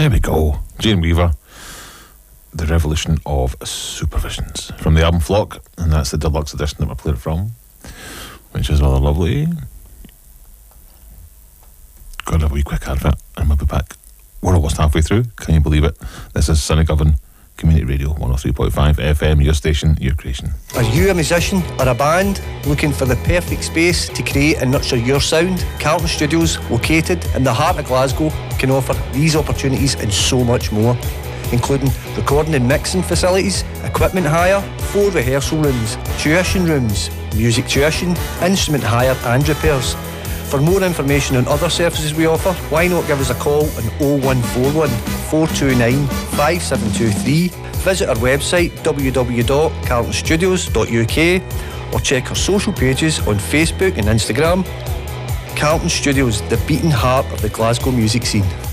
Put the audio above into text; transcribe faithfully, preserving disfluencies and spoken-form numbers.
There we go. Jane Weaver, The Revolution of Supervisions, from the album Flock, and that's the deluxe edition that we're playing it from, which is rather lovely. Got a wee quick advert, and we'll be back. We're almost halfway through, can you believe it? This is Sunnygovan Community Radio, one oh three point five F M, your station, your creation. Are you a musician or a band looking for the perfect space to create and nurture your sound? Carlton Studios, located in the heart of Glasgow, can offer these opportunities and so much more, including recording and mixing facilities, equipment hire, four rehearsal rooms, tuition rooms, music tuition, instrument hire and repairs. For more information on other services we offer, why not give us a call on oh one four one, four two nine, five seven two three, visit our website w w w dot carlton studios dot u k or check our social pages on Facebook and Instagram. Carlton Studios, the beating heart of the Glasgow music scene.